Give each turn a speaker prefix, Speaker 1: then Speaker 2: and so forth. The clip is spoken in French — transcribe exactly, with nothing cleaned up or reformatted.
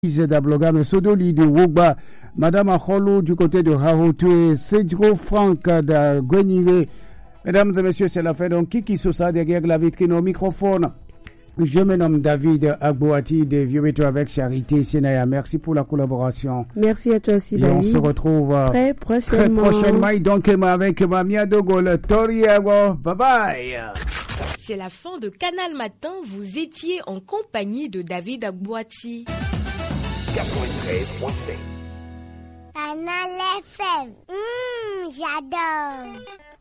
Speaker 1: d'Abloga, M. Sodoli de Wogba, Madame Acholo du côté de Haroutou, Cedro Franck de Guenivé. Mesdames et messieurs, c'est la fin. Donc, qui qui se ça derrière la vitrine au microphone? Je me nomme David Agbouati de Vieux-Métro avec Charité Sénaya. Merci pour la collaboration.
Speaker 2: Merci à toi aussi,
Speaker 1: Et
Speaker 2: David.
Speaker 1: on se retrouve
Speaker 2: très prochainement.
Speaker 1: Très prochainement. Donc, avec Mamia Dogol, Toriago. Bye bye.
Speaker 3: C'est la fin de Canal Matin. Vous étiez en compagnie de David Agbouati.
Speaker 4: quatre-vingt-treize point cinq.
Speaker 5: Canal F M. Mmh, j'adore.